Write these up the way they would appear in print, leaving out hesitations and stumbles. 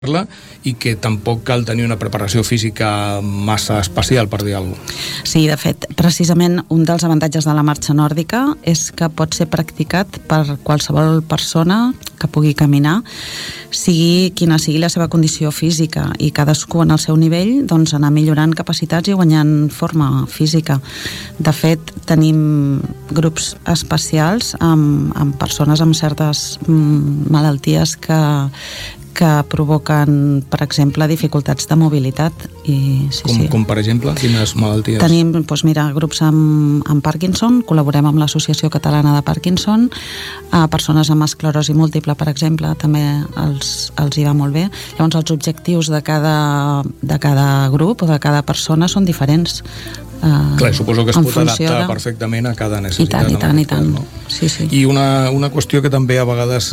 i que tampoc cal tenir una preparació física massa especial, per dir alguna cosa. Sí, de fet, precisament un dels avantatges de la marxa nòrdica és que pot ser practicat per qualsevol persona que pugui caminar, sigui quina sigui la seva condició física, i cadascú en el seu nivell doncs anar millorant capacitats i guanyant forma física. De fet, tenim grups especials amb persones amb certes malalties que provoquen, per exemple, dificultats de mobilitat. Com per exemple, quines malalties? Tenim, doncs mira, grups amb Parkinson, col·laborem amb l'Associació Catalana de Parkinson, persones amb esclerosi múltiple, per exemple, també els hi va molt bé. Llavors, els objectius de cada grup o de cada persona són diferents. Clar, suposo que es pot adaptar perfectament a cada necessitat. I tant. No? Sí. I una qüestió que també a vegades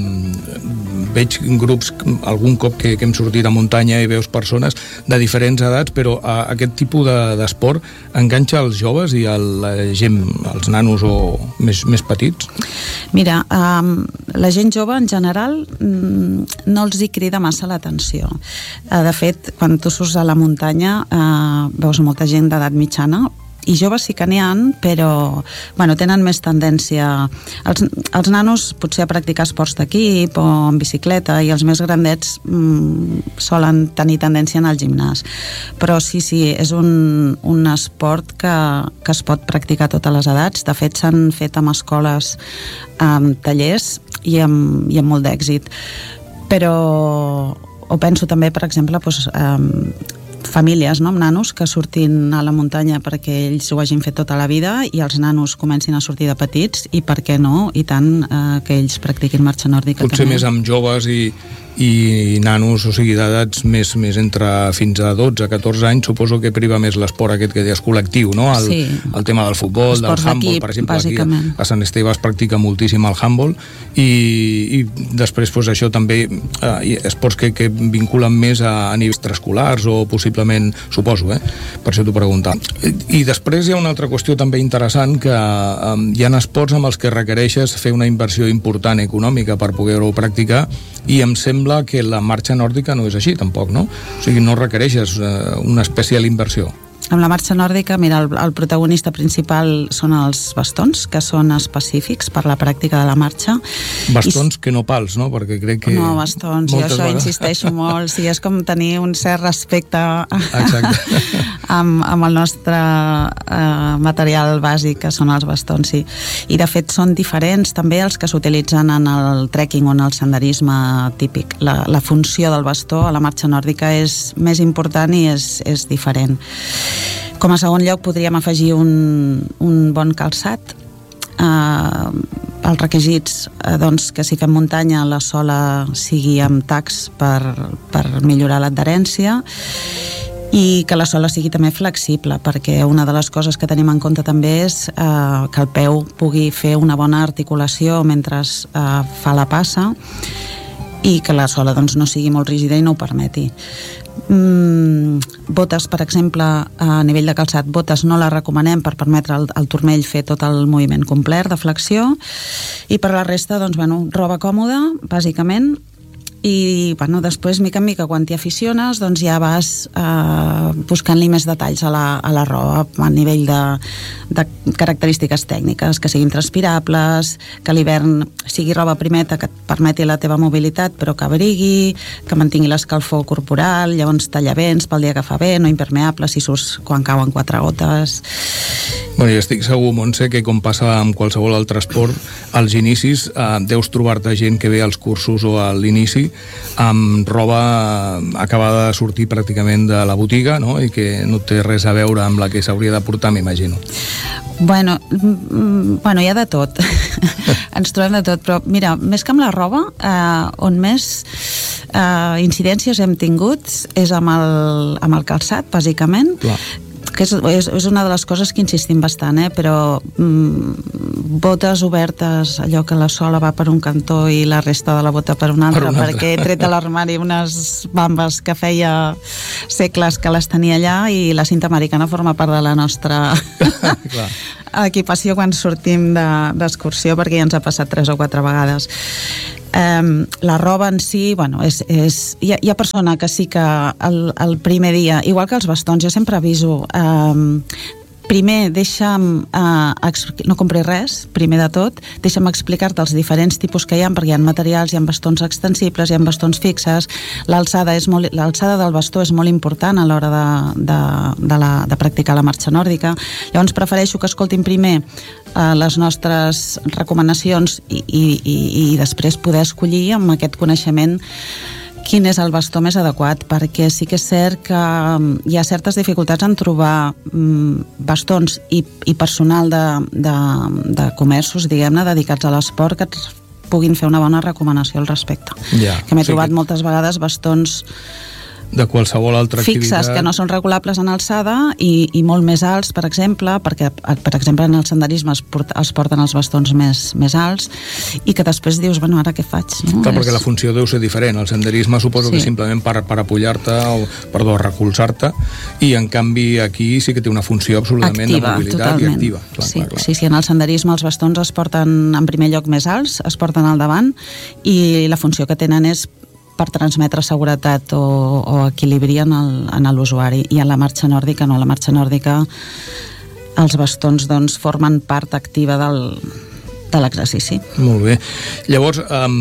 veig grups, algun cop que hem sortit a muntanya i veus persones de diferents edats, però aquest tipus d'esport enganxa els joves i la gent, els nanos o més petits? Mira, la gent jove en general no els hi crida massa l'atenció. De fet, quan tu surts a la muntanya veus molta gent d'edat mitjana, i joves sí que n'hi ha, però tenen més tendència els nanos potser a practicar esports d'equip o en bicicleta, i els més grandets solen tenir tendència a anar al gimnàs. Però sí, és un esport que es pot practicar a totes les edats. De fet, s'han fet amb escoles, amb tallers i amb molt d'èxit. Però penso també, per exemple, famílies, no?, amb nanos que surtin a la muntanya perquè ells ho hagin fet tota la vida i els nanos comencin a sortir de petits, i per què no, i tant, que ells practiquin marxa nòrdica. Potser també més amb joves i nanos, o sigui, d'edats més entre fins a 12, 14 anys, suposo que priva més l'esport aquest que deies col·lectiu, no? El tema del futbol, del handball, per exemple, bàsicament. Aquí a Sant Esteve es practica moltíssim el handball, i després això també, esports que vinculen més a nivells extraescolars o possiblement, suposo, per això t'ho preguntava. I després hi ha una altra qüestió també interessant, que hi ha esports amb els que requereixes fer una inversió important econòmica per poder-ho practicar, i em sembla que la marxa nòrdica no és així, tampoc, no? O sigui, no requereixes una especial inversió. Amb la marxa nòrdica, mira, el protagonista principal són els bastons, que són específics per la pràctica de la marxa. Bastons que no pals, no? Perquè crec que... No, bastons, jo això insisteixo molt. Sí, és com tenir un cert respecte amb el nostre material bàsic, que són els bastons, sí. I de fet són diferents també els que s'utilitzen en el trekking o en el senderisme típic. La funció del bastó a la marxa nòrdica és més important i és diferent. Com a segon lloc podríem afegir un bon calçat. Els requisits, doncs, que si fem muntanya la sola sigui amb tacs per millorar l'adherència, i que la sola sigui també flexible, perquè una de les coses que tenim en compte també és que el peu pugui fer una bona articulació mentre fa la passa, i que la sola doncs, no sigui molt rígida i no ho permeti. Botes, per exemple, a nivell de calçat, botes no les recomanem per permetre al turmell fer tot el moviment complet de flexió, i per la resta, doncs, roba còmoda, bàsicament. I després, mica en mica, quan t'hi aficiones, doncs ja vas buscant-li més detalls a la roba, a nivell de característiques tècniques, que siguin transpirables, que a l'hivern sigui roba primeta que et permeti la teva mobilitat però que abrigui, que mantingui l'escalfor corporal, llavors tallavents pel dia que fa vent, no impermeable si surts quan cauen 4 gotes. Bueno, jo estic segur, Montse, que com passa amb qualsevol altre esport, als inicis deus trobar-te gent que ve als cursos o a l'inici amb roba acabada de sortir pràcticament de la botiga, no? I que no té res a veure amb la que s'hauria de portar, m'imagino. Bueno, hi ha de tot. Ens trobem de tot, però mira, més que amb la roba, on més incidències hem tingut és amb el calçat, bàsicament. Clar. Que és una de les coses que insistim bastant, però botes obertes, allò que la sola va per un cantó i la resta de la bota per un altre, perquè he tret a l'armari unes bambes que feia segles que les tenia allà, i la cinta americana forma part de la nostra equipació quan sortim d'excursió, perquè ja ens ha passat 3 o 4 vegades. La roba en si, bueno, hi ha persona que sí que el primer dia, igual que els bastons, jo sempre aviso, primer deixa'm no compris res, primer de tot deixa'm explicar-te els diferents tipus que hi ha, perquè hi ha materials, hi ha bastons extensibles, hi ha bastons fixes, l'alçada del bastó és molt important a l'hora de practicar la marxa nòrdica. Llavors prefereixo que escoltin primer les nostres recomanacions i després poder escollir amb aquest coneixement quin és el bastó més adequat, perquè sí que és cert que hi ha certes dificultats en trobar bastons i personal de comerços, diguem-ne, dedicats a l'esport, que puguin fer una bona recomanació al respecte. Que m'he trobat moltes vegades bastons de qualsevol altra fixes activitat que no són regulables en alçada i molt més alts, per exemple, perquè per exemple en el senderisme els porten els bastons més alts i que després dius, bueno, ara què faig? No? Clar, perquè la funció deu ser diferent. El senderisme suposo que simplement per apollar-te o recolzar-te, i en canvi aquí sí que té una funció absolutament activa, de mobilitat totalment. I activa. Clar. Sí, en el senderisme els bastons es porten en primer lloc més alts, es porten al davant i la funció que tenen és per transmetre seguretat o equilibri en l'usuari. I en la marxa nòrdica no, la marxa nòrdica els bastons doncs formen part activa de l'exercici. Molt bé. Llavors,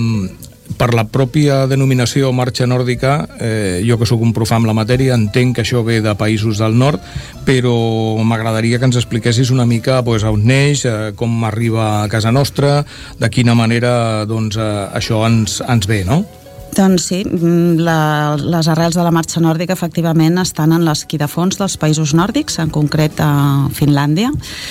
per la pròpia denominació marxa nòrdica, jo que sóc un profà en la matèria, entenc que això ve de països del nord, però m'agradaria que ens expliquessis una mica on neix, com arriba a casa nostra, de quina manera això ens ve, no? Doncs sí, les arrels de la marxa nòrdica efectivament estan en l'esquí de fons dels països nòrdics, en concret a Finlàndia,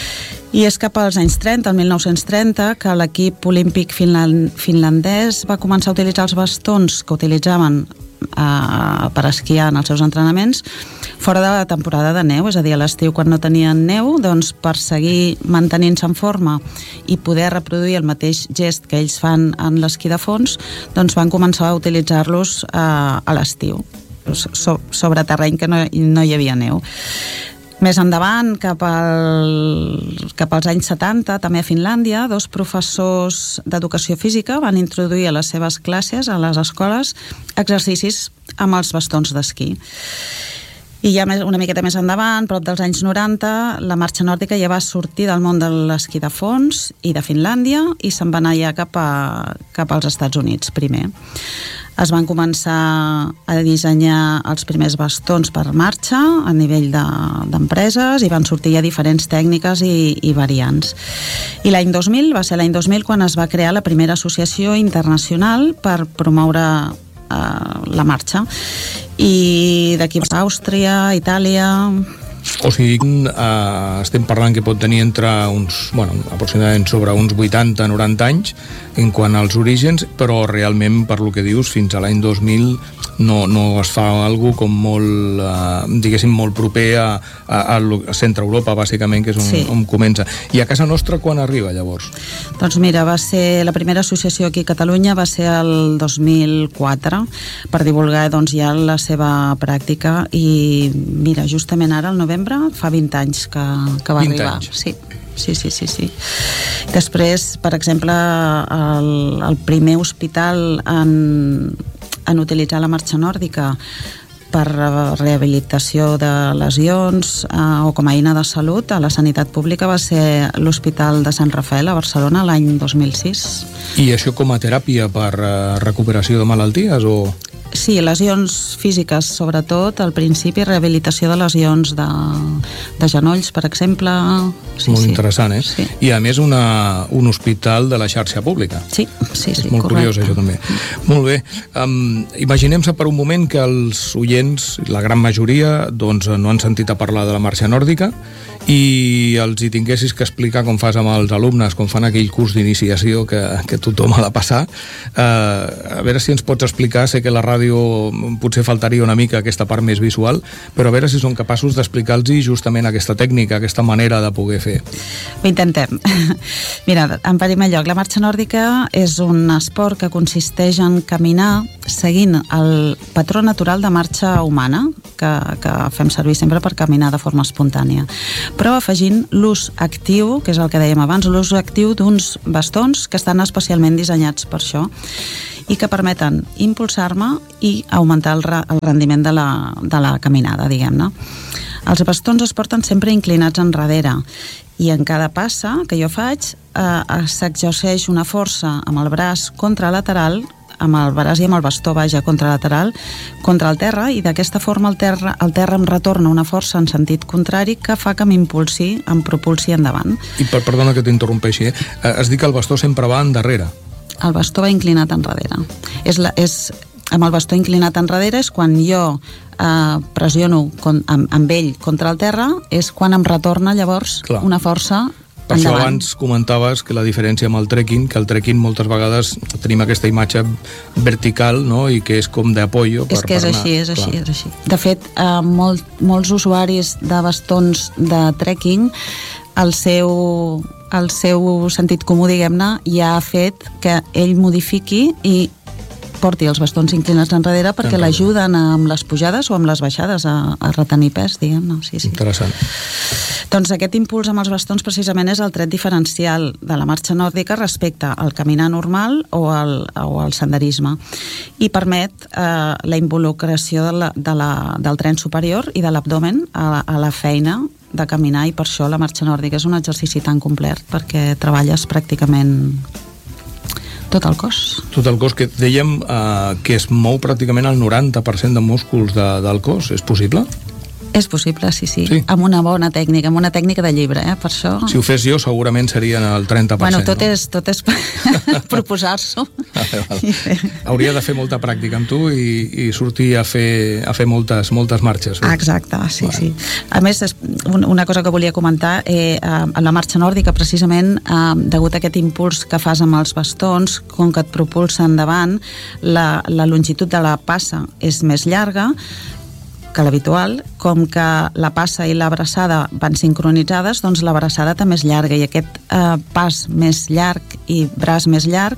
i és cap als anys 30, el 1930, que l'equip olímpic finlandès va començar a utilitzar els bastons que utilitzaven per esquiar en els seus entrenaments fora de la temporada de neu, és a dir, a l'estiu quan no tenien neu, doncs per seguir mantenint-se en forma i poder reproduir el mateix gest que ells fan en l'esquí de fons, doncs van començar a utilitzar-los a l'estiu, sobre terreny que no hi havia neu. Més endavant, cap als anys 70, també a Finlàndia, 2 professors d'educació física van introduir a les seves classes, a les escoles, exercicis amb els bastons d'esquí. I ja una miqueta més endavant, prop dels anys 90, la marxa nòrdica ja va sortir del món de l'esquí de fons i de Finlàndia i se'n va anar ja cap als Estats Units primer. Es van començar a dissenyar els primers bastons per marxa a nivell d'empreses i van sortir ja diferents tècniques i variants. I l'any 2000 va ser l'any 2000 quan es va crear la primera associació internacional per promoure la marxa, i d'aquí a Àustria, Itàlia. O sigui, estem parlant que pot tenir entre aproximadament sobre uns 80-90 anys en quant als orígens, però realment, per lo que dius, fins a l'any 2000 no es fa alguna com molt, diguéssim, molt proper a centre Europa, bàsicament, que és on comença. I a casa nostra quan arriba, llavors? Doncs mira, va ser la primera associació aquí a Catalunya, va ser el 2004, per divulgar ja la seva pràctica, i mira, justament ara, al novembre, fa 20 anys que va arribar. 20 anys? Sí. Després, per exemple, el primer hospital en utilitzar la marxa nòrdica per rehabilitació de lesions o com a eina de salut a la sanitat pública va ser l'Hospital de Sant Rafael a Barcelona l'any 2006. I això com a teràpia per recuperació de malalties o...? Sí, lesions físiques, sobretot, al principi, rehabilitació de lesions de genolls, per exemple. Molt interessant, eh? Sí. I a més un hospital de la xarxa pública. Sí, és molt curiós, això també. Molt bé. Imaginem-se per un moment que els oients, la gran majoria, doncs no han sentit a parlar de la marxa nòrdica i els hi tinguessis que explicar com fas amb els alumnes, com fan aquell curs d'iniciació que tothom ha de passar. A veure si ens pots explicar, sé que la ràdio potser faltaria una mica aquesta part més visual, però a veure si són capaços d'explicar-los justament aquesta tècnica, aquesta manera de poder fer. Ho intentem. Mira, en primer lloc, la marxa nòrdica és un esport que consisteix en caminar seguint el patró natural de marxa humana, que fem servir sempre per caminar de forma espontània, però afegint l'ús actiu, que és el que dèiem abans, l'ús actiu d'uns bastons que estan especialment dissenyats per això. i que permeten impulsar-me i augmentar el rendiment de la caminada, diguem-ne. Els bastons es porten sempre inclinats enrere i en cada passa que jo faig s'exerceix una força amb el braç contralateral, amb el braç i amb el bastó, contralateral, contra el terra, i d'aquesta forma el terra em retorna una força en sentit contrari que fa que em propulsi endavant. I perdona que t'interrompeixi, has dit que el bastó sempre va endarrere. El bastó va inclinat enrere. Amb el bastó inclinat enrere és quan jo pressiono amb ell contra el terra, és quan em retorna llavors una força. Per això abans comentaves que la diferència amb el trekking, que el trekking moltes vegades tenim aquesta imatge vertical, no?, i que és com d'apoyo. És que és així. De fet, molts usuaris de bastons de trekking, el seu sentit comú, diguem-ne, ja ha fet que ell modifiqui i porti els bastons inclinats enrere perquè l'ajuden amb les pujades o amb les baixades a retenir pes, diguem-ne. Sí. Interessant. Doncs aquest impuls amb els bastons precisament és el tret diferencial de la marxa nòrdica respecte al caminar normal o al senderisme, i permet la involucració del tren superior i de l'abdomen a la feina de caminar, i per això la marxa nòrdica és un exercici tan complet perquè treballes pràcticament tot el cos. Tot el cos, que dèiem que es mou pràcticament el 90% de músculs del cos. És possible? És possible, sí. Amb una bona tècnica, amb una tècnica de llibre, per això... Si ho fes jo, segurament serien el 30%. Bueno, tot és proposar-s'ho. Hauria de fer molta pràctica amb tu i sortir a fer moltes marxes. Exacte, sí. A més, una cosa que volia comentar, en la marxa nòrdica, precisament, degut a aquest impuls que fas amb els bastons, com que et propulsa endavant, la longitud de la passa és més llarga que l'habitual. Com que la passa i l'abraçada van sincronitzades, doncs l'abraçada també és llarga, i aquest pas més llarg i braç més llarg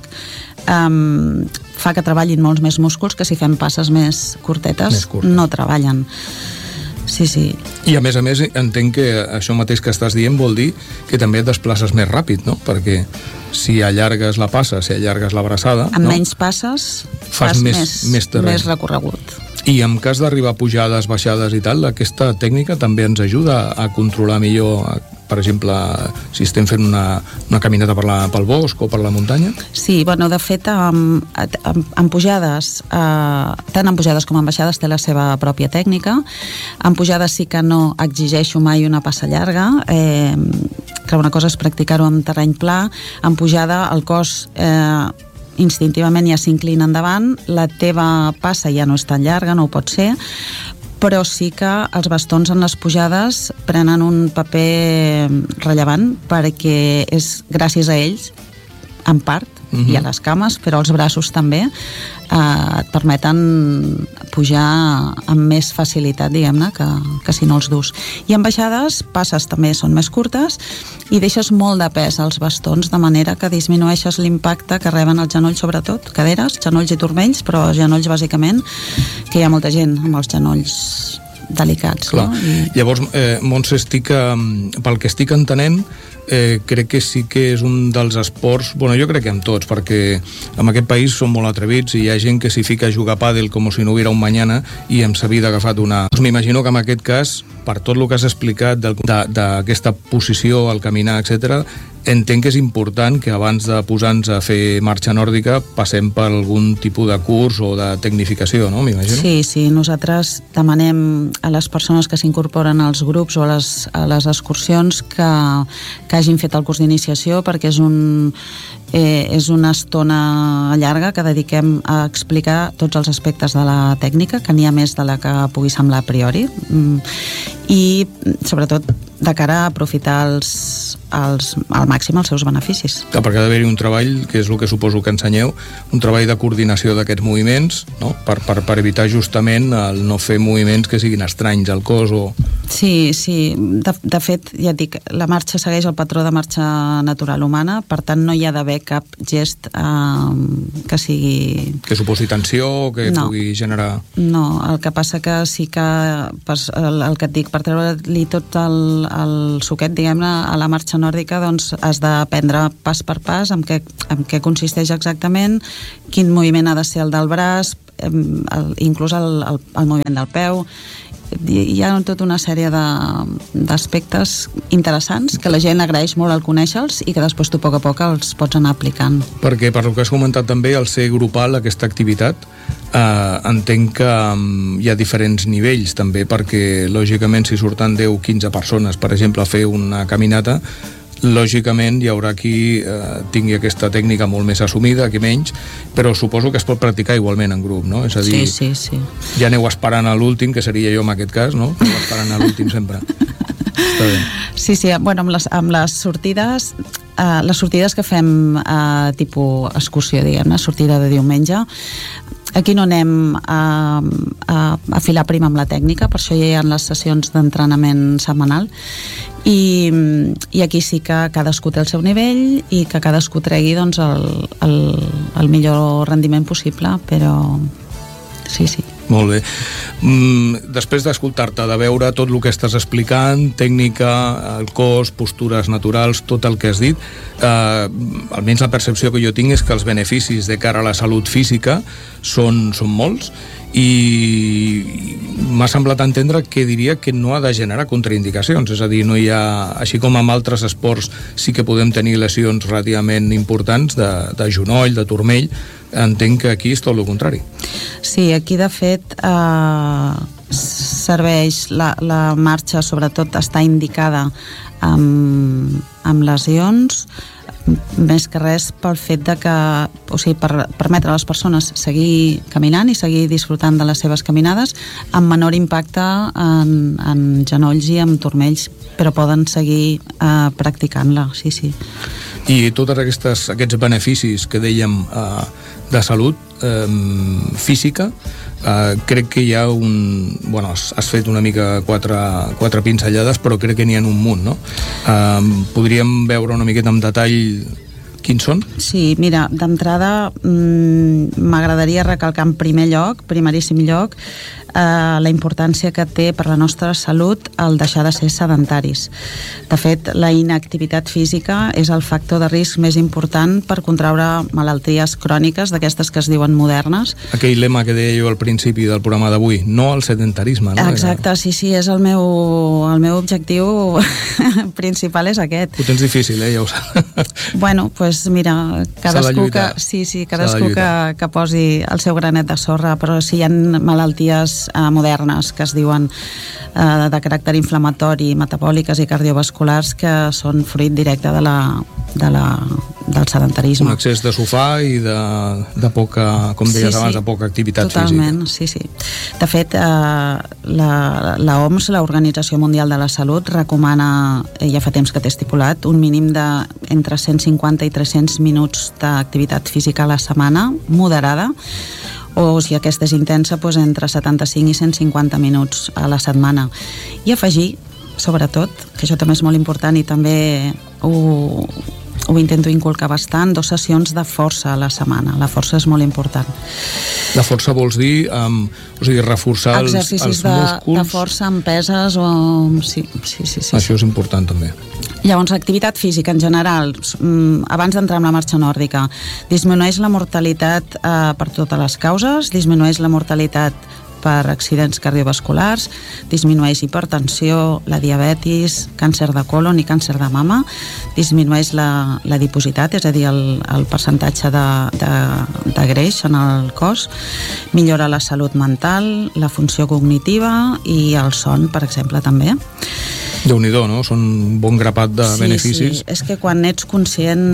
fa que treballin molts més músculs que si fem passes més curtetes no treballen. Sí. I a més, entenc que això mateix que estàs dient vol dir que també et desplaces més ràpid, no? Perquè si allargues la passa, si allargues l'abraçada... Amb menys passes fas més terreny. Més recorregut. I en cas d'arribar a pujades, baixades i tal, aquesta tècnica també ens ajuda a controlar millor, per exemple, si estem fent una caminata pel bosc o per la muntanya? Sí, de fet, en pujades, tant en pujades com en baixades té la seva pròpia tècnica. En pujades sí que no exigeixo mai una passa llarga, que una cosa és practicar-ho en terreny pla. En pujada el cos instintivament ja s'inclina endavant, la teva passa ja no és tan llarga, no ho pot ser, però sí que els bastons en les pujades prenen un paper rellevant perquè és gràcies a ells, en part, i a les cames, però els braços també et permeten pujar amb més facilitat, diguem-ne, que si no els dus. I en baixades, passes també són més curtes i deixes molt de pes als bastons, de manera que disminueixes l'impacte que reben els genolls, sobretot, caderes, genolls i turmells, però genolls bàsicament, que hi ha molta gent amb els genolls delicats. Clar. No? Llavors, Montse, pel que estic entenent, crec que sí que és un dels esports, jo crec que amb tots, perquè en aquest país són molt atrevits i hi ha gent que s'hi fica a jugar pàdel com si no hubiera un mañana i amb sa vida ha agafat una... M'imagino que en aquest cas, per tot el que has explicat d'aquesta posició, el caminar, etc., entenc que és important que abans de posar-nos a fer marxa nòrdica passem per algun tipus de curs o de tecnificació, no? M'imagino. Sí, nosaltres demanem a les persones que s'incorporen als grups o a les excursions que hagin fet el curs d'iniciació, perquè és una estona llarga que dediquem a explicar tots els aspectes de la tècnica, que n'hi ha més de la que pugui semblar a priori, i sobretot de cara a aprofitar al màxim els seus beneficis. Perquè ha d'haver-hi un treball, que és el que suposo que ensenyeu, un treball de coordinació d'aquests moviments, no? Per evitar justament el no fer moviments que siguin estranys al cos o Sí. De fet, ja et dic, la marxa segueix el patró de marxa natural humana, per tant no hi ha d'haver cap gest que sigui... Que suposi tensió o que pugui generar... No, el que passa que sí que el que et dic, per treure-li tot el suquet, diguem-ne, a la marxa nòrdica, doncs has d'aprendre pas per pas en què consisteix exactament, quin moviment ha de ser el del braç, inclús el moviment del peu. Hi ha tota una sèrie d'aspectes interessants que la gent agraeix molt al conèixer-los i que després tu a poc els pots anar aplicant. Perquè per el que has comentat també, al ser grupal aquesta activitat, entenc que hi ha diferents nivells també, perquè lògicament si surten 10-15 persones, per exemple, a fer una caminata, lògicament hi haurà qui tingui aquesta tècnica molt més assumida, qui menys, però suposo que es pot practicar igualment en grup, no? És a dir, sí. Ja aneu esperant a l'últim, que seria jo en aquest cas, no? Aneu esperant a l'últim sempre. Està bé. Sí, bueno, amb les sortides que fem tipus excursió, diguem-ne, sortida de diumenge, aquí no anem a filar prim amb la tècnica, per això hi ha les sessions d'entrenament setmanal, i aquí sí que cadascú té el seu nivell i que cadascú tregui doncs, el millor rendiment possible, però sí. Molt bé. Després d'escoltar-te, de veure tot el que estàs explicant, tècnica, el cos, postures naturals, tot el que has dit, almenys la percepció que jo tinc és que els beneficis de cara a la salut física són molts, i m'ha semblat entendre que diria que no ha de generar contraindicacions, és a dir, no hi ha, així com amb altres esports sí que podem tenir lesions relativament importants de genoll, de turmell, entenc que aquí és tot el contrari. Sí, aquí de fet serveix la marxa, sobretot està indicada amb lesions, més que res pel fet de que, o sigui, per permetre a les persones seguir caminant i seguir disfrutant de les seves caminades amb menor impacte en genolls i en turmells, però poden seguir practicant-la, sí. I tots aquests beneficis que dèiem de salut física, crec que hi ha has fet una mica quatre pinzellades, però crec que n'hi ha un munt, no? Podríem veure una miqueta amb detall quins són? Sí, mira, d'entrada m'agradaria recalcar en primeríssim lloc, la importància que té per la nostra salut el deixar de ser sedentaris. De fet, la inactivitat física és el factor de risc més important per contraure malalties cròniques d'aquestes que es diuen modernes. Aquell lema que deia jo al principi del programa d'avui, no al sedentarisme, no? Exacte, sí, és el meu objectiu principal és aquest. Ho tens difícil, ja ho saps. Bueno, doncs mira, cadascú que posi el seu granet de sorra, però si hi ha malalties modernes que es diuen de caràcter inflamatori, metabòliques i cardiovasculars que són fruit directe del sedentarisme. Un excés de sofà i de poca, com deies abans, de poca activitat totalment, física. Sí. De fet, la OMS, l'Organització Mundial de la Salut, recomana, ja fa temps que té estipulat, un mínim d'entre 150 i 300 minuts d'activitat física a la setmana, moderada, o si aquesta és intensa, doncs entre 75 i 150 minuts a la setmana. I afegir, sobretot, que això també és molt important i també ho intento inculcar bastant, 2 sessions de força a la setmana. La força és molt important. La força vols dir, reforçar els músculs? Exercicis de força amb peses o... Sí. Això és important també. Llavors, l'activitat física en general, abans d'entrar en la marxa nòrdica, disminueix la mortalitat per totes les causes, disminueix la mortalitat per accidents cardiovasculars, disminueix hipertensió, la diabetis, càncer de colon i càncer de mama, disminueix la adipositat, és a dir, el percentatge de greix en el cos, millora la salut mental, la funció cognitiva i el son, per exemple, també. Déu-n'hi-do, no? Són un bon grapat de beneficis. Sí, és que quan ets conscient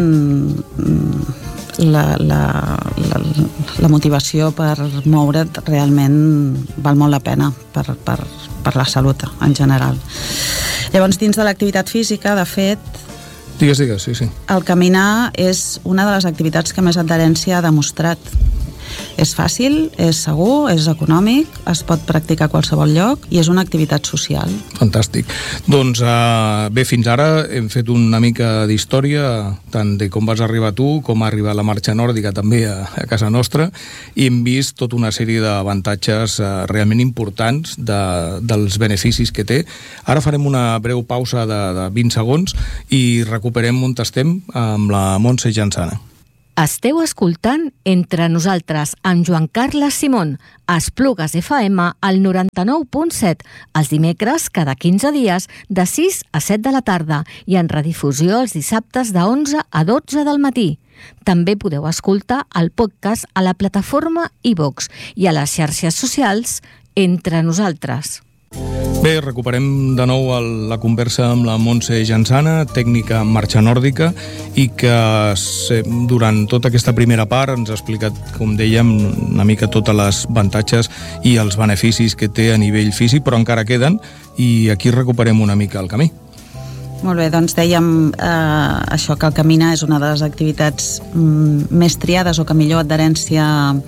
la motivació per moure't realment val molt la pena per la salut en general. Llavors, dins de l'activitat física, de fet, Digues, sí. El caminar és una de les activitats que més adherència ha demostrat. És fàcil, és segur, és econòmic, es pot practicar a qualsevol lloc i és una activitat social. Fantàstic. Doncs bé, fins ara hem fet una mica d'història, tant de com vas arribar tu, com ha arribat la marxa nòrdica també a casa nostra, i hem vist tota una sèrie d'avantatges realment importants dels beneficis que té. Ara farem una breu pausa de 20 segons i recuperem on estem amb la Montse Jansana. Esteu escoltant Entre Nosaltres amb Joan Carles Simón, a Esplugues FM al 99.7, els dimecres cada 15 dies de 6 a 7 de la tarda i en redifusió els dissabtes de 11 a 12 del matí. També podeu escoltar el podcast a la plataforma iVox i a les xarxes socials Entre Nosaltres. Bé, recuperem de nou la conversa amb la Montse Jansana, tècnica en marxa nòrdica, i que durant tota aquesta primera part ens ha explicat, com dèiem, una mica totes les avantatges i els beneficis que té a nivell físic, però encara queden, i aquí recuperem una mica el camí. Molt bé, doncs dèiem això, que el caminar és una de les activitats més triades o que millor adherència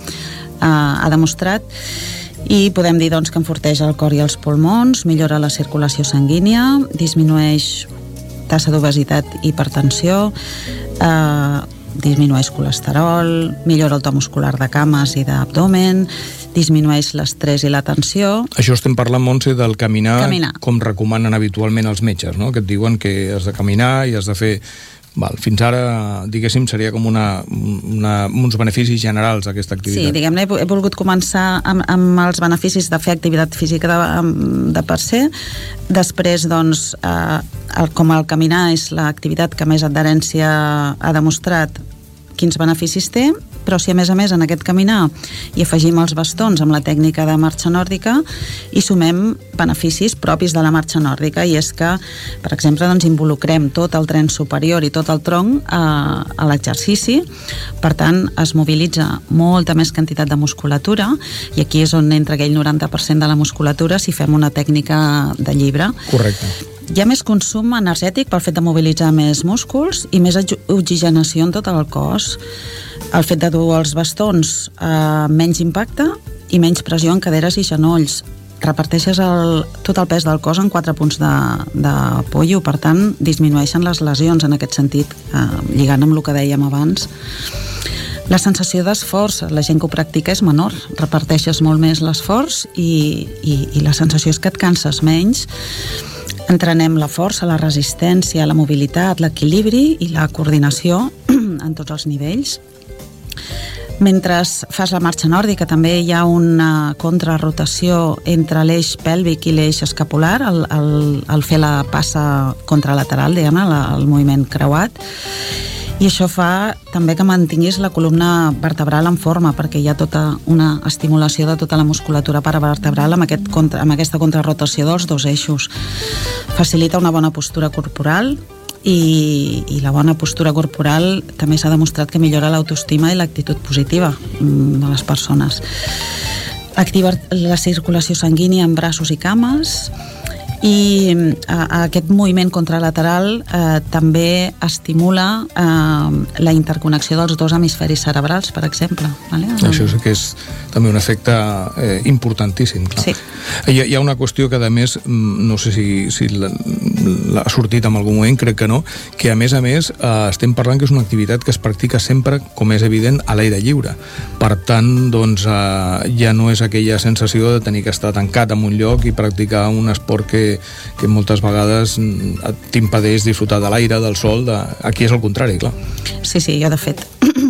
ha demostrat, i podem dir doncs, que enforteix el cor i els pulmons, millora la circulació sanguínia, disminueix tassa d'obesitat i hipertensió, disminueix colesterol, millora el to muscular de cames i d'abdomen, disminueix l'estrès i la tensió. Això estem parlant, Montse, del caminar. Com recomanen habitualment els metges, no? Que et diuen que has de caminar i has de fer... Fins ara, diguéssim, seria com uns beneficis generals d'aquesta activitat. Sí, diguem-ne, he volgut començar amb els beneficis de fer activitat física de per se. Després, doncs, com el caminar és l'activitat que més adherència ha demostrat, quins beneficis té, però si a més en aquest caminar hi afegim els bastons amb la tècnica de marxa nòrdica i sumem beneficis propis de la marxa nòrdica, i és que, per exemple, doncs, involucrem tot el tren superior i tot el tronc a l'exercici, per tant es mobilitza molta més quantitat de musculatura, i aquí és on entra aquell 90% de la musculatura si fem una tècnica de llibre. Correcte. Hi ha més consum energètic pel fet de mobilitzar més músculs i més oxigenació en tot el cos. El fet de dur els bastons menys impacte i menys pressió en caderes i genolls. Reparteixes tot el pes del cos en 4 punts de pollo, per tant disminueixen les lesions en aquest sentit, lligant amb el que dèiem abans. La sensació d'esforç, la gent que ho practica és menor, reparteixes molt més l'esforç i la sensació és que et canses menys. Entrenem la força, la resistència, la mobilitat, l'equilibri i la coordinació en tots els nivells. Mentre fas la marxa nòrdica també hi ha una contrarrotació entre l'eix pèlvic i l'eix escapular, al fer la passa contralateral, diguem-ne, el moviment creuat, i això fa també que mantinguis la columna vertebral en forma, perquè hi ha tota una estimulació de tota la musculatura paravertebral amb aquesta contrarrotació dels dos eixos. Facilita una bona postura corporal i la bona postura corporal també s'ha demostrat que millora l'autoestima i l'actitud positiva de les persones. Activa la circulació sanguínia en braços i cames, i aquest moviment contralateral també estimula la interconnexió dels dos hemisferis cerebrals, per exemple. Això sí que és també un efecte importantíssim. Clar. Sí. Hi ha una qüestió que, a més, no sé si ha sortit en algun moment, crec que no, que a més estem parlant que és una activitat que es practica sempre, com és evident, a l'aire lliure. Per tant, doncs, ja no és aquella sensació de tenir que estar tancat en un lloc i practicar un esport que moltes vegades t'impedeix disfrutar de l'aire, del sol. Aquí és el contrari, clar. Sí, jo de fet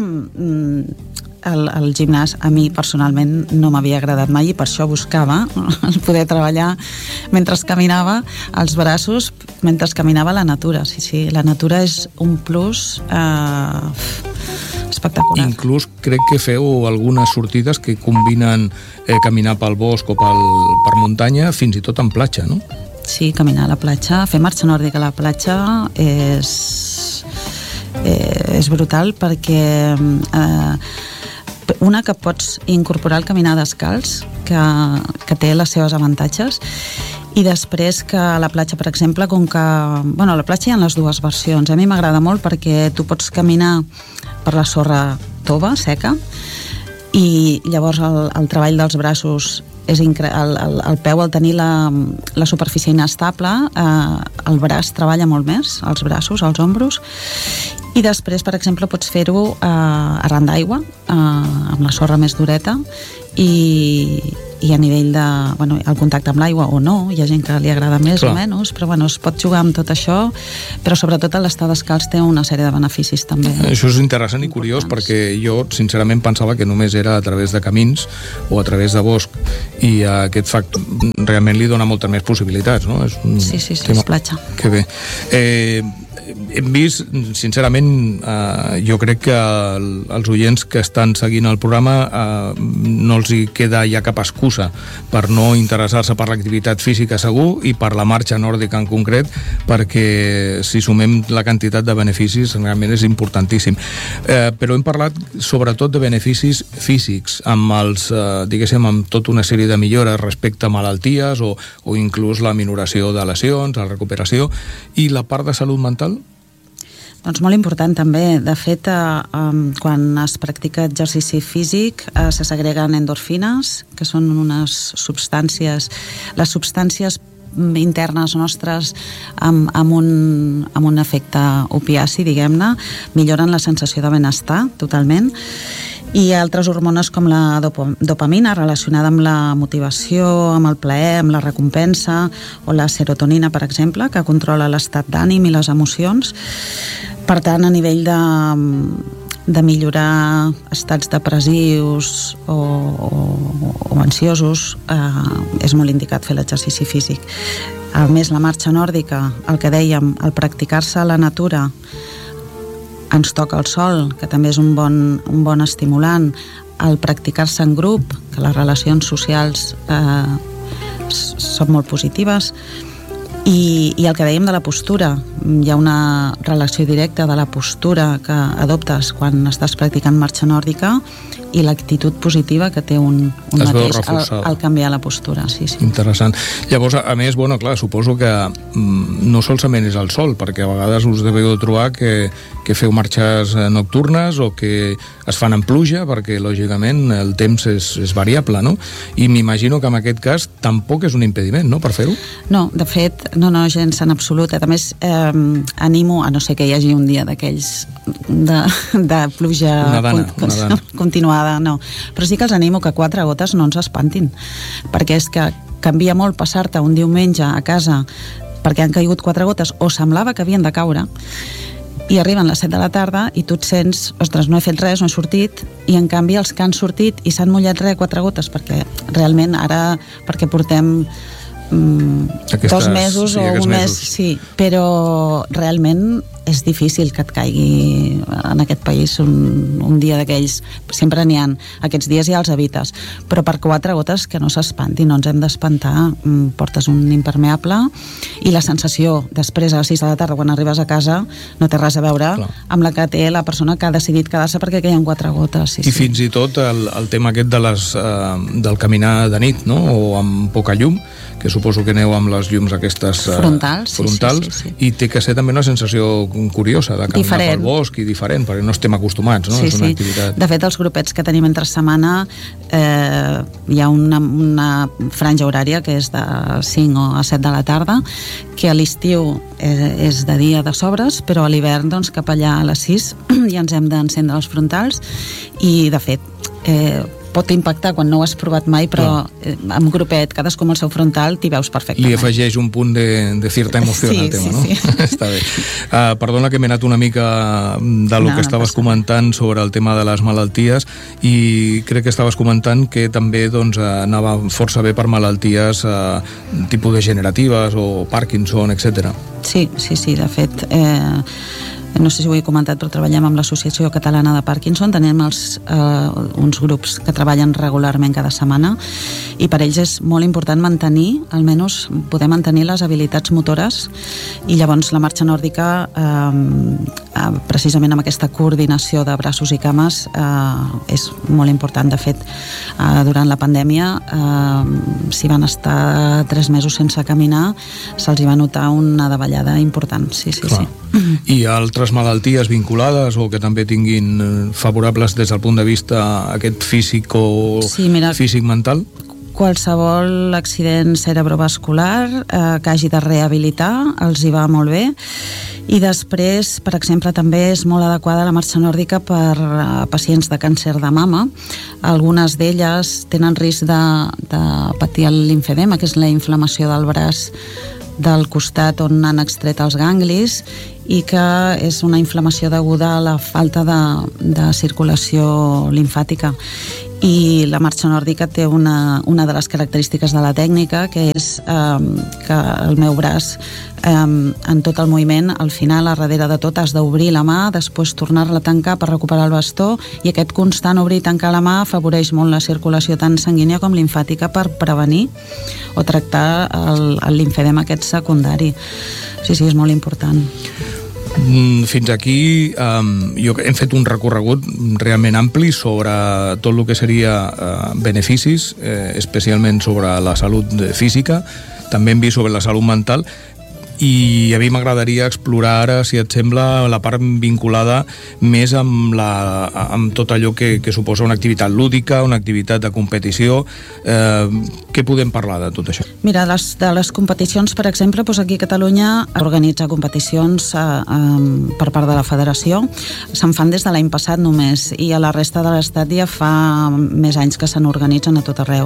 el gimnàs a mi personalment no m'havia agradat mai i per això buscava el poder treballar mentre caminava els braços, mentre caminava la natura. Sí, la natura és un plus espectacular. Inclús crec que feu algunes sortides que combinen caminar pel bosc o per muntanya, fins i tot en platja, no? Sí, caminar a la platja, fer marxa nòrdica a la platja és brutal, perquè una, que pots incorporar el caminar descalç, que té les seves avantatges, i després que a la platja, per exemple, com que... a la platja hi ha les dues versions. A mi m'agrada molt perquè tu pots caminar per la sorra tova, seca, I llavors el treball dels braços és el peu, al tenir la superfície inestable, el braç treballa molt més, els braços, els ombros, i després, per exemple, pots fer-ho arran d'aigua, amb la sorra més dureta, i a nivell de, el contacte amb l'aigua o no, hi ha gent que li agrada més o menys, però es pot jugar amb tot això, però sobretot l'estar descalç té una sèrie de beneficis també. Això és interessant i curiós, perquè jo sincerament pensava que només era a través de camins o a través de bosc, i aquest fact realment li dona moltes més possibilitats, no? Sí, és platja. Que bé. Hem vist, sincerament, jo crec que els oients que estan seguint el programa no els hi queda ja cap excusa per no interessar-se per l'activitat física segur, i per la marxa nòrdica en concret, perquè si sumem la quantitat de beneficis realment és importantíssim. Però hem parlat sobretot de beneficis físics, amb amb tota una sèrie de millores respecte a malalties o inclús la minoració de lesions, la recuperació, i la part de salut mental? Doncs molt important també. De fet, quan es practica exercici físic se segreguen endorfines, que són unes substàncies, les substàncies internes nostres amb un efecte opiaci, diguem-ne, milloren la sensació de benestar totalment, i altres hormones com la dopamina, relacionada amb la motivació, amb el plaer, amb la recompensa, o la serotonina, per exemple, que controla l'estat d'ànim i les emocions. Per tant, a nivell de millorar estats depressius o ansiosos, és molt indicat fer l'exercici físic. A més, la marxa nòrdica, el que dèiem, el practicar-se a la natura, ens toca el sol, que també és un bon estimulant, el practicar-se en grup, que les relacions socials són molt positives, i el que dèiem de la postura, hi ha una relació directa de la postura que adoptes quan estàs practicant marxa nòrdica i l'actitud positiva que té un mateix al canviar la postura. Sí. Interessant. Llavors, a més, clar, suposo que no solament és el sol, perquè a vegades us deveu trobar que feu marxes nocturnes o que es fan en pluja, perquè lògicament el temps és variable, no? I m'imagino que en aquest cas tampoc és un impediment, no?, per fer-ho? No, de fet, no, gens en absolut. A més, animo, a no ser que hi hagi un dia d'aquells de pluja continuada, no. Però sí que els animo que 4 gotes no ens espantin, perquè és que canvia molt passar-te un diumenge a casa perquè han caigut 4 gotes o semblava que havien de caure, i arriben les 7 de la tarda i tu et sents, ostres, no he fet res, no he sortit, i en canvi els que han sortit i s'han mullat 4 gotes, perquè realment ara, perquè portem 2 mesos o un mes, sí, però realment és difícil que et caigui en aquest país un dia d'aquells. Sempre n'hi ha, aquests dies ja els evites, però per 4 gotes que no s'espanti, no ens hem d'espantar. Portes un impermeable i la sensació després a les 6 de la tarda quan arribes a casa no té res a veure amb la que té la persona que ha decidit quedar-se perquè caien 4 gotes. I fins i tot el tema aquest del caminar de nit, no?, o amb poca llum, que suposo que aneu amb les llums aquestes frontals, sí. I té que ser també una sensació curiosa de caminar pel bosc i diferent, perquè no estem acostumats, no? És una activitat. De fet, els grupets que tenim entre setmana hi ha una franja horària que és de 5 o 7 de la tarda, que a l'estiu és de dia de sobres, però a l'hivern, doncs, cap allà a les 6 ja ens hem d'encendre els frontals, i de fet pot impactar quan no ho has provat mai, però amb grupet, cadascú amb el seu frontal, t'hi veus perfectament. Li afegeix un punt de cierta emoció al tema, no? Sí. Està bé. Perdona que m'he anat una mica del que estaves comentant sobre el tema de les malalties, i crec que estaves comentant que també anava força bé per malalties tipus degeneratives o Parkinson, etc. Sí, de fet... no sé si ho he comentat, però treballem amb l'Associació Catalana de Parkinson, tenim uns grups que treballen regularment cada setmana, i per ells és molt important mantenir, almenys poder mantenir les habilitats motores, i llavors la marxa nòrdica, precisament amb aquesta coordinació de braços i cames, és molt important. De fet, durant la pandèmia, si van estar 3 mesos sense caminar, se'ls hi va notar una davallada important, sí. I altres malalties vinculades o que també tinguin favorables des del punt de vista aquest físic o físic mental? Qualsevol accident cerebrovascular que hagi de rehabilitar els hi va molt bé. I després, per exemple, també és molt adequada la marxa nòrdica per pacients de càncer de mama. Algunes d'elles tenen risc de patir el limfedema, que és la inflamació del braç del costat on han extret els ganglis, i que és una inflamació deguda a la falta de circulació limfàtica. I la marxa nòrdica té una de les característiques de la tècnica, que és que el meu braç, en tot el moviment, al final, a darrere de tot, has d'obrir la mà, després tornar-la a tancar per recuperar el bastó, i aquest constant obrir i tancar la mà afavoreix molt la circulació tant sanguínia com limfàtica per prevenir o tractar el limfedema aquest secundari. Sí, és molt important. Fins aquí hem fet un recorregut realment ampli sobre tot el que seria beneficis, especialment sobre la salut física. També hem vist sobre la salut mental, i a mi m'agradaria explorar ara, si et sembla, la part vinculada més amb tot allò que suposa una activitat lúdica, una activitat de competició. Què podem parlar de tot això? Mira, de les competicions, per exemple, aquí a Catalunya organitza competicions per part de la federació. Se'n fan des de l'any passat només, i a la resta de l'Estat ja fa més anys que se n'organitzen a tot arreu.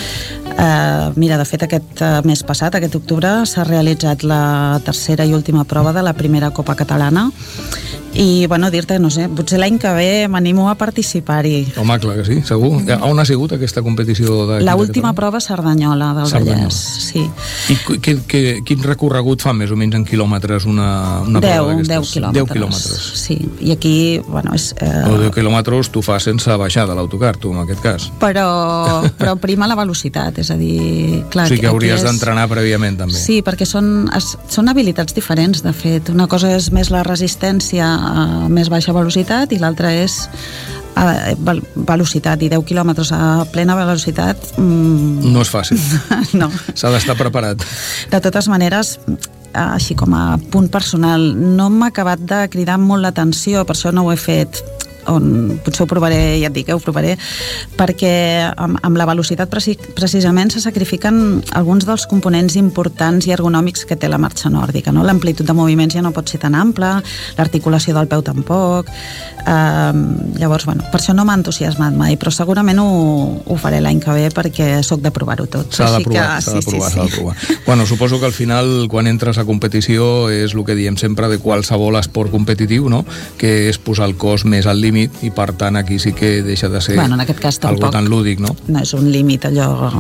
Mira, de fet, aquest mes passat, aquest octubre, s'ha realitzat la tercera i última prova de la primera Copa Catalana, i, dir-te, no sé, potser l'any que ve m'animo a participar-hi. Home, clar que sí, segur. On ha sigut aquesta competició? L'última prova a Cerdanyola del Vallès, sí. I quin recorregut fa més o menys en quilòmetres una prova d'aquestes? 10 quilòmetres. Sí, i aquí, és... 10 quilòmetres tu fas sense baixar de l'autocar, tu, en aquest cas. Però prima la velocitat, és a dir... Clar, o sigui que hauries d'entrenar prèviament, també. Sí, perquè són habilitats diferents, de fet. Una cosa és més la resistència a més baixa velocitat, i l'altra és velocitat, i 10 quilòmetres a plena velocitat... No és fàcil. No. S'ha d'estar preparat. De totes maneres, així com a punt personal, no m'ha acabat de cridar molt l'atenció, per això no ho he fet. Potser ho provaré, ja et dic, ho provaré, perquè amb la velocitat precisament se sacrifiquen alguns dels components importants i ergonòmics que té la marxa nòrdica, no? L'amplitud de moviments ja no pot ser tan ampla, l'articulació del peu tampoc. Llavors, per això no m'ha entusiasmat mai, però segurament ho faré l'any que ve, perquè sóc de provar-ho tot. S'ha de provar. Bueno, suposo que al final, quan entres a competició, és el que diem sempre de qualsevol esport competitiu, no? Que és posar el cos més al límit, i per tant aquí sí que deixa de ser en aquest cas algo tan lúdic, no? No és un límit allò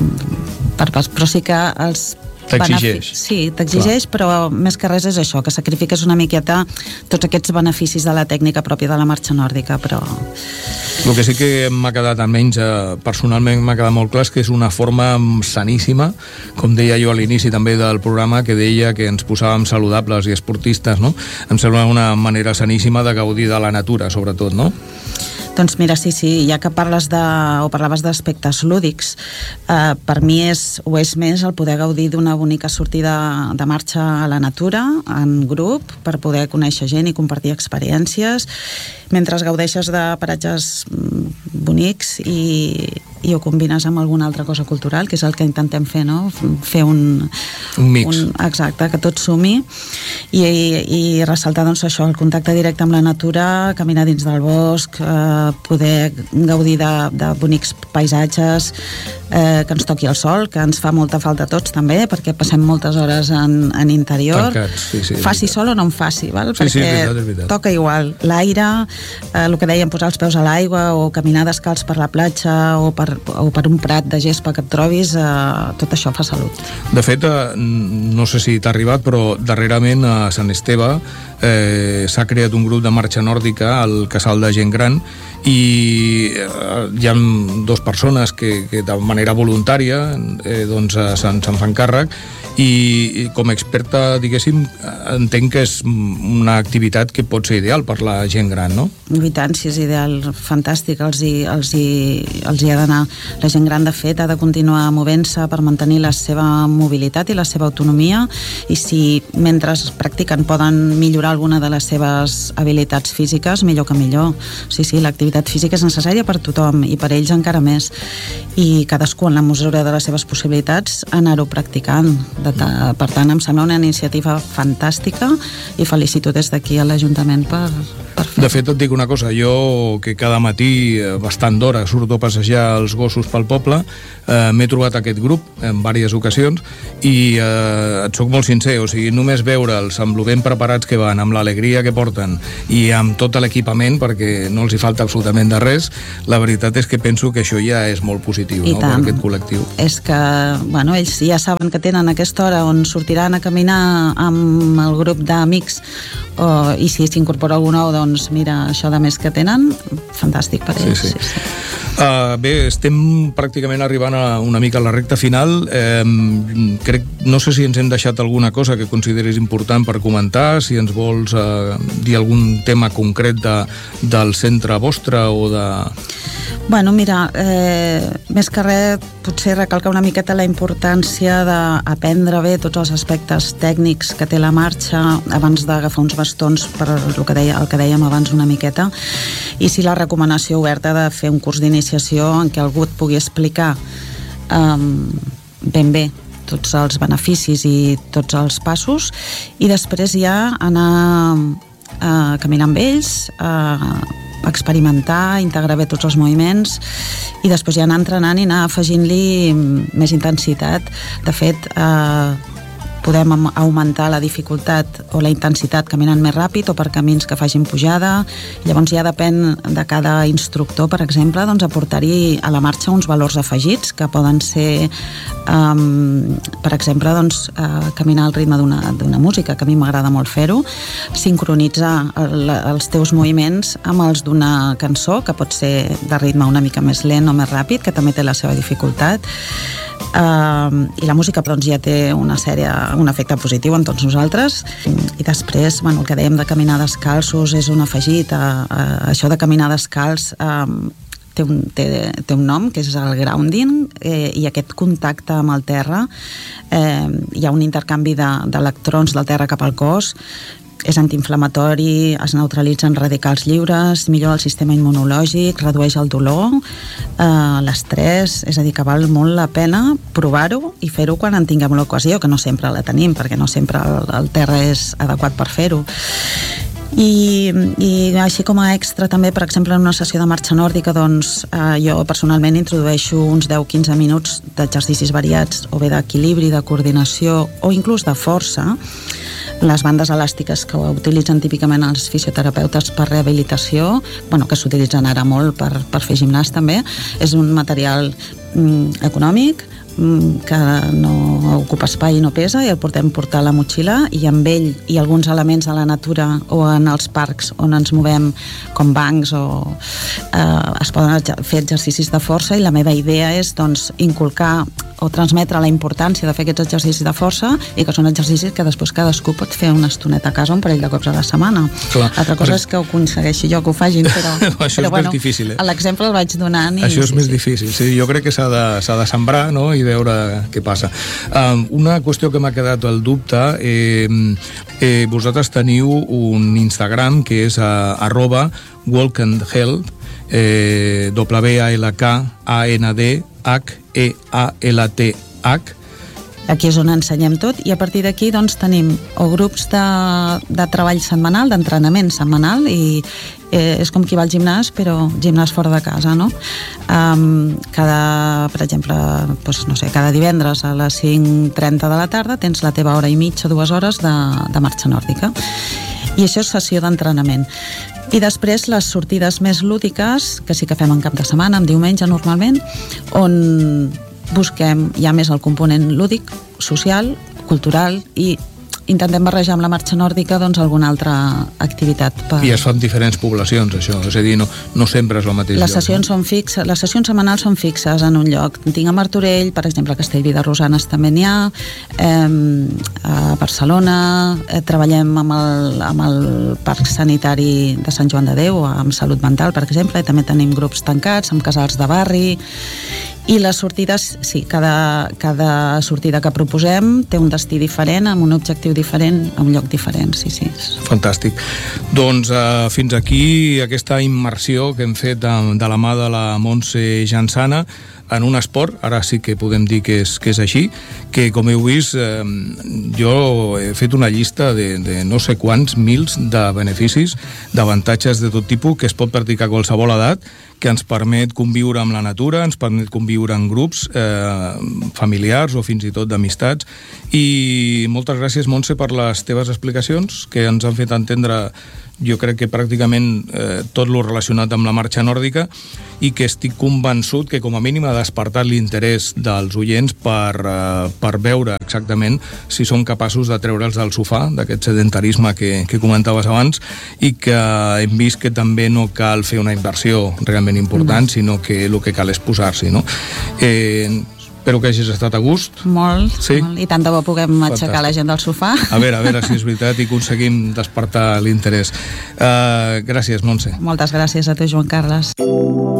però sí que els t'exigeix. Sí, t'exigeix, però més que res és això, que sacrifiques una miqueta tots aquests beneficis de la tècnica pròpia de la marxa nòrdica, però... El que sí que m'ha quedat, almenys personalment m'ha quedat molt clar, és que és una forma saníssima, com deia jo a l'inici també del programa, que deia que ens posàvem saludables i esportistes, no? Em sembla una manera saníssima de gaudir de la natura, sobretot, no? Doncs mira, sí, ja que parlaves d'aspectes lúdics, per mi ho és més el poder gaudir d'una bonica sortida de marxa a la natura, en grup, per poder conèixer gent i compartir experiències, mentre gaudeixes de paratges bonics i ho combines amb alguna altra cosa cultural, que és el que intentem fer, no? Fer un mix. Exacte, que tot sumi, i ressaltar, doncs, això, el contacte directe amb la natura, caminar dins del bosc, poder gaudir de bonics paisatges, que ens toqui el sol, que ens fa molta falta a tots també, perquè passem moltes hores en interior. Tancats, sí, faci sol o no en faci, val? Sí, perquè és veritat. Toca igual. L'aire, el que dèiem, posar els peus a l'aigua o caminar descalç per la platja o per un prat de gespa que et trobis, tot això fa salut. De fet, no sé si t'ha arribat, però darrerament a Sant Esteve s'ha creat un grup de marxa nòrdica al casal de gent gran, i hi ha dues persones que de manera voluntària se'n fan càrrec i com a experta, diguéssim, entenc que és una activitat que pot ser ideal per la gent gran, no? I tant, si és ideal, fantàstic, els hi ha d'anar. La gent gran, de fet, ha de continuar movent-se per mantenir la seva mobilitat i la seva autonomia, i si mentre practiquen poden millorar alguna de les seves habilitats físiques, millor que millor. Sí, l'activitat física és necessària per tothom i per ells encara més, i cadascú en la mesura de les seves possibilitats anar-ho practicant. Per tant, em sembla una iniciativa fantàstica i felicito des d'aquí a l'Ajuntament per fer-ho. De fet, et dic una cosa, jo que cada matí bastant d'hora surto a passejar els gossos pel poble, m'he trobat aquest grup en diverses ocasions i et soc molt sincer, o sigui, només veure'ls amb lo ben preparats que van, amb l'alegria que porten i amb tot l'equipament, perquè no els hi falta absolutament de res, la veritat és que penso que això ja és molt positiu, no, per aquest col·lectiu. És que, bueno, ells ja saben que tenen aquesta hora on sortiran a caminar amb el grup d'amics, i si s'incorpora algú nou, doncs mira, això de més que tenen, fantàstic per ells. Sí. Bé, estem pràcticament arribant una mica a la recta final. No sé si ens hem deixat alguna cosa que consideris important per comentar, si ens vols dir algun tema concret del centre vostre o de... Bueno, mira, més que res, potser recalcar una miqueta la importància d'aprendre bé tots els aspectes tècnics que té la marxa abans d'agafar uns bastons, per el que dèiem abans una miqueta, i si la recomanació oberta de fer un curs d'iniciació en què algú et pugui explicar ben bé tots els beneficis i tots els passos, i després ja anar a caminar amb ells, experimentar, integrar bé tots els moviments, i després ja anar entrenant i anar afegint-li més intensitat. De fet, podem augmentar la dificultat o la intensitat caminant més ràpid o per camins que facin pujada. Llavors ja depèn de cada instructor, per exemple, doncs aportar-hi a la marxa uns valors afegits que poden ser, per exemple, doncs, caminar al ritme d'una música, que a mi m'agrada molt fer-ho, sincronitzar els teus moviments amb els d'una cançó, que pot ser de ritme una mica més lent o més ràpid, que també té la seva dificultat. I la música, doncs, ja té un efecte positiu en tots nosaltres. I després, bueno, el que dèiem de caminar descalços és un afegit. Això de caminar descalç té un nom, que és el grounding, i aquest contacte amb el terra, hi ha un intercanvi d'electrons del terra cap al cos, és antiinflamatori, es neutralitzen radicals lliures, millora el sistema immunològic, redueix el dolor, l'estrès, és a dir, que val molt la pena provar-ho i fer-ho quan en tinguem l'ocasió, que no sempre la tenim, perquè no sempre el terra és adequat per fer-ho. I així com a extra també, per exemple, en una sessió de marxa nòrdica, doncs jo personalment introdueixo uns 10-15 minuts d'exercicis variats, o bé d'equilibri, de coordinació o inclús de força. Les bandes elàstiques que utilitzen típicament els fisioterapeutes per rehabilitació, que s'utilitzen ara molt per fer gimnàs també, és un material econòmic, que no ocupa espai i no pesa, i el podem portar a la motxilla, i amb ell i alguns elements de la natura o en els parcs on ens movem, com bancs, es poden fer exercicis de força, i la meva idea és, doncs, inculcar o transmetre la importància de fer aquests exercicis de força, i que són exercicis que després cadascú pot fer una estoneta a casa un parell de cops a la setmana. Altra cosa és que ho aconsegueixi jo, que ho facin, això és més difícil. L'exemple el vaig donant. Això és més difícil, sí. Jo crec que s'ha de sembrar, no?, i veure què passa. Una qüestió que m'ha quedat el dubte, vosaltres teniu un Instagram que és @walkandhealth, WALKANDHEALTH. Aquí és on ensenyem tot, i a partir d'aquí, doncs, tenim grups de treball setmanal, d'entrenament setmanal, i és com qui va al gimnàs, però gimnàs fora de casa, no? Per exemple, cada divendres a les 5:30 de la tarda tens la teva hora i mitja, 2 hores de marxa nòrdica. I això és sessió d'entrenament. I després les sortides més lúdiques, que sí que fem en cap de setmana, en diumenge normalment, on busquem ja més el component lúdic, social, cultural, i intentem barrejar amb la marxa nòrdica doncs alguna altra activitat. I es fan diferents poblacions, això, és a dir, no sempre és el mateix les sessions lloc. Són fixes, les sessions setmanals són fixes en un lloc. Tinc a Martorell, per exemple, a Castellví de Rosanes també n'hi ha, a Barcelona, treballem amb el Parc Sanitari de Sant Joan de Déu, amb Salut Mental, per exemple, i també tenim grups tancats, amb casals de barri. I les sortides, sí, cada sortida que proposem té un destí diferent, amb un objectiu diferent, a un lloc diferent, sí. Fantàstic. Doncs fins aquí aquesta immersió que hem fet de la mà de la Montse Jansana en un esport, ara sí que podem dir que és així, que com heu vist jo he fet una llista de no sé quants mils de beneficis, d'avantatges de tot tipus que es pot practicar a qualsevol edat, que ens permet conviure amb la natura, ens permet conviure en grups familiars o fins i tot d'amistats. I moltes gràcies, Montse, per les teves explicacions, que ens han fet entendre, jo crec que pràcticament tot lo relacionat amb la marxa nòrdica, i que estic convençut que com a mínim ha despertat l'interès dels oients per veure exactament si són capaços de treure'ls del sofà, d'aquest sedentarisme que comentaves abans, i que hem vist que també no cal fer una inversió realment important, sinó que el que cal és posar-s'hi, no? Espero que hagis estat a gust. Molt, sí? Molt. I tant de bo puguem aixecar la gent del sofà. A veure si és veritat i aconseguim despertar l'interès. Gràcies, Montse. Moltes gràcies a tu, Joan Carles.